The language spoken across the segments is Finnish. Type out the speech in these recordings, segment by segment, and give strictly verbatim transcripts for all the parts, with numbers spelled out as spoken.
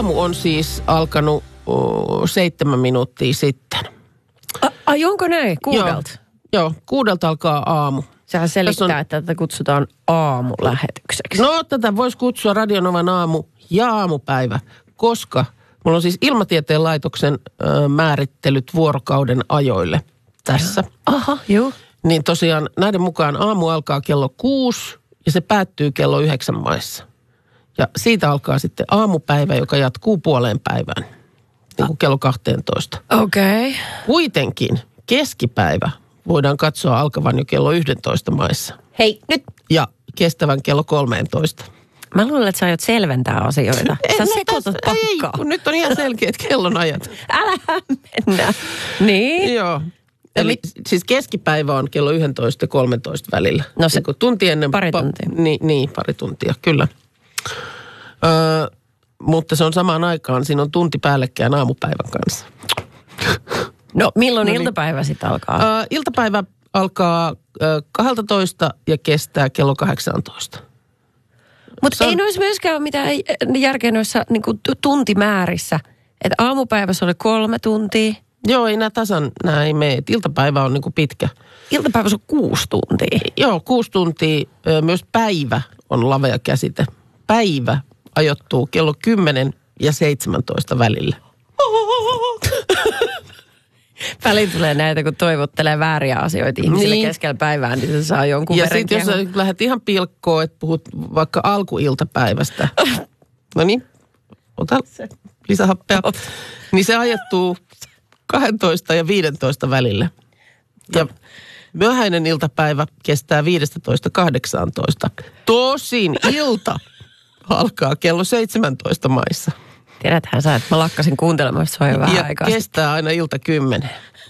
aamu on siis alkanut oh, seitsemän minuuttia sitten. A, ai onko näin? Kuudelta? Joo, joo, kuudelta alkaa aamu. Sehän selittää, on... että tätä kutsutaan aamulähetykseksi. No, tätä voisi kutsua Radio Novan aamu ja aamupäivä, koska mulla on siis Ilmatieteen laitoksen ö, määrittelyt vuorokauden ajoille tässä. Aha, joo. Niin tosiaan näiden mukaan aamu alkaa kello kuusi ja se päättyy kello yhdeksän maissa. Ja siitä alkaa sitten aamupäivä, joka jatkuu puoleen päivään, niin kuin kello kaksitoista. Okei. Okay. Kuitenkin keskipäivä voidaan katsoa alkavan jo kello yksitoista maissa. Hei, nyt. Ja kestävän kello kolmetoista. Mä luulen, että sä aiot selventää asioita. Sä sekoitat pakkaa. Ei, kun nyt on ihan selkeät kellonajat. Älä mennä. Niin? Joo. Eli siis keskipäivä on kello yksitoista ja kolmetoista välillä. No se niin tunti ennen pari tuntia. Pa- niin, niin, pari tuntia, kyllä. Öö, mutta se on samaan aikaan, siinä on tunti päällekkäin aamupäivän kanssa. No milloin no iltapäivä niin. sitten alkaa? Öö, iltapäivä alkaa öö, kaksitoista ja kestää kello kahdeksantoista. Mutta on... ei noissa myöskään ole mitään järkeä noissa niin kuin tuntimäärissä. Että aamupäivässä oli kolme tuntia. Joo, ei nämä tasan, nämä ei mene. Iltapäivä on niin kuin pitkä. Iltapäivässä on kuusi tuntia. Joo, kuusi tuntia. Myös päivä on lavea käsite. Päivä ajoittuu kello kymmenen ja seitsemäntoista välillä. Väliin tulee näitä, kun toivottelee vääriä asioita ihmisille niin. Keskellä päivää, niin se saa jonkun ja verran. Ja sitten jos sä lähdet ihan pilkkoon, että puhut vaikka alkuiltapäivästä. No niin, ota lisähappea. Niin se ajettuu kaksitoista ja viisitoista välillä. Ja myöhäinen iltapäivä kestää viisitoista kahdeksantoista. Tosin ilta alkaa kello seitsemäntoista maissa. Tiedäthän sä, että mä lakkasin kuuntelemaan sua jo vähän ja aikaa. Ja kestää aina ilta kymmenen.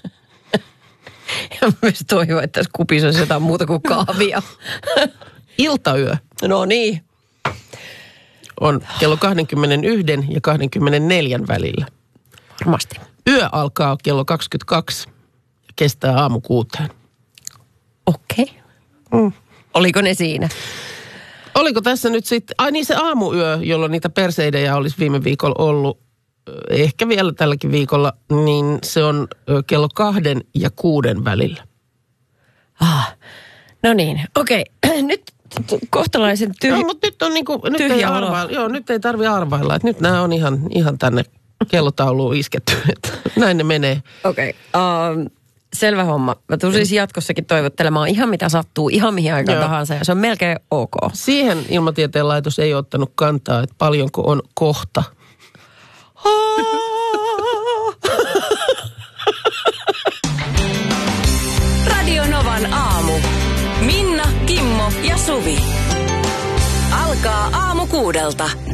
Ja myös toivon, että tässä kupissa olisi jotain muuta kuin kahvia. Iltayö. No niin. On kello kaksikymmentäyksi ja kaksikymmentäneljä välillä. Varmasti. Yö alkaa kello kaksikymmentäkaksi ja kestää aamu kuuteen. Okei. Okay. Mm. Oliko ne siinä? Oliko tässä nyt sitten, ai niin se aamuyö, jolloin niitä perseidejä olisi viime viikolla ollut, ehkä vielä tälläkin viikolla, niin se on kello kahden ja kuuden välillä. Ah, no niin, okei. Okay. Nyt kohtalaisen tyhjä. No, mutta nyt on niinku, nyt ei arvailla, joo, nyt ei tarvitse arvailla, että nyt nämä on ihan, ihan tänne kellotauluun isketty, että näin ne menee. Okei, okay. um, selvä homma. Mä tulen siis jatkossakin toivottelemaan ihan mitä sattuu, ihan mihin aikaan joo. tahansa, ja se on melkein ok. Siihen Ilmatieteen laitos ei ottanut kantaa, että paljonko on kohta. Radio Novan aamu. Minna, Kimmo ja Suvi. Alkaa aamu kuudelta.